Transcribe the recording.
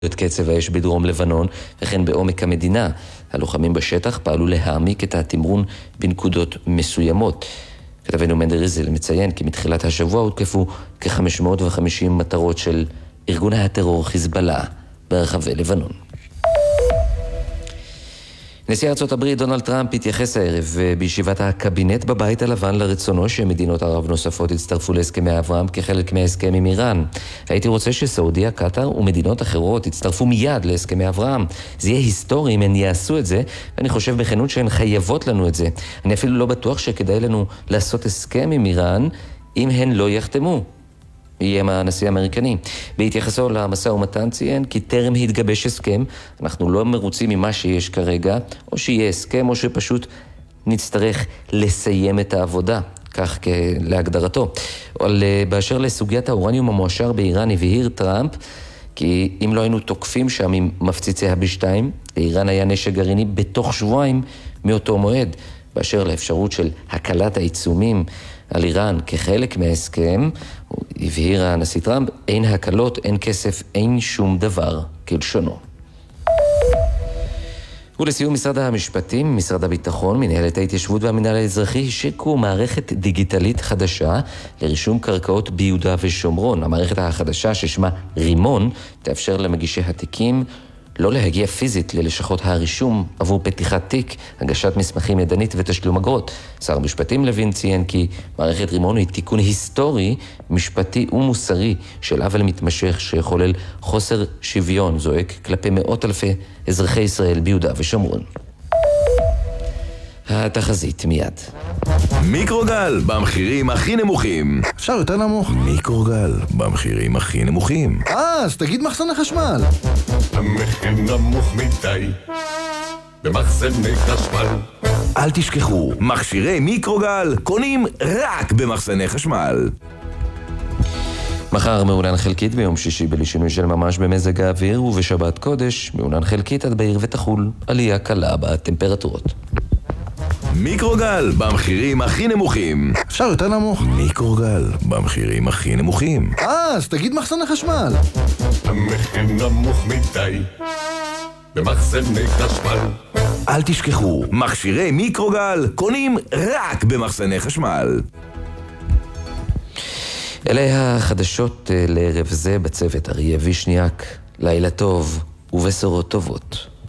את קצב האש בדרום לבנון וכן בעומק המדינה. הלוחמים בשטח פעלו להעמיק את התמרון בנקודות מסוימות. כתבנו מנדר ריזל מציין כי מתחילת השבוע הותקפו כ-550 מטרות של ארגון הטרור חיזבאללה ברחבי לבנון. נשיא ארצות הברית דונלד טראמפ התייחס הערב בישיבת הקבינט בבית הלבן לרצונו שמדינות ערב נוספות יצטרפו להסכמי אברהם כחלק מההסכם עם איראן. הייתי רוצה שסעודיה, קטר ומדינות אחרות יצטרפו מיד להסכמי אברהם. זה יהיה היסטורי אם הן יעשו את זה, ואני חושב בכנות שהן חייבות לנו את זה. אני אפילו לא בטוח שכדאי לנו לעשות הסכם עם איראן אם הן לא יחתמו. יהיה הנשיא האמריקני. בהתייחסו למשא ומתן ציין כי טרם התגבש הסכם, אנחנו לא מרוצים ממה שיש כרגע, או שיהיה הסכם או שפשוט נצטרך לסיים את העבודה, כך להגדרתו. אבל באשר לסוגיית האורניום המועשר באיראן הבהיר טראמפ, כי אם לא היינו תוקפים שם עם מפציצי ה-B2, לאיראן היה נשק גרעיני בתוך שבועיים מאותו מועד. באשר לאפשרות של הקלת העיצומים על איראן כחלק מההסכם, הבהיר הנשיא טראמפ, אין הקלות, אין כסף, אין שום דבר כלשונו. ולסיום, משרד המשפטים, משרד הביטחון, מנהלת ההתיישבות והמינהל האזרחי השיקו מערכת דיגיטלית חדשה לרישום קרקעות ביהודה ושומרון. המערכת החדשה ששמה רימון תאפשר למגישי התיקים לא להגיע פיזית ללשכות הרישום עבור פתיחת תיק, הגשת מסמכים ידנית ותשלום אגרות. שר המשפטים לוין ציין כי מערכת רימון היא תיקון היסטורי, משפטי ומוסרי של עוול מתמשך שיחולל חוסר שוויון זועק כלפי מאות אלפי אזרחי ישראל ביהודה ושומרון. התחזית מיד. מיקרוגל במחירים הכי נמוכים. אפשר יותר נמוך. מיקרוגל במחירים הכי נמוכים. אז תגיד מחסני חשמל. המחיר נמוך מדי במחסני חשמל. אל תשכחו, מכשירי מיקרוגל קונים רק במחסני חשמל. מחר מעונן חלקית, ביום שישי בלי שינוי של ממש במזג האוויר, ובשבת קודש מעונן חלקית עד בעיר ותחול עלייה קלה בטמפרטורות. מיקרוגל במחירים הכי נמוכים. אפשר יותר נמוך. מיקרוגל במחירים הכי נמוכים. אז תגיד מחסני חשמל. המחיר נמוך מדי במחסני חשמל. אל תשכחו, מכשירי מיקרוגל קונים רק במחסני חשמל. אלה החדשות לערב זה בצוות אריה וישניאק. לילה טוב ובשורות טובות.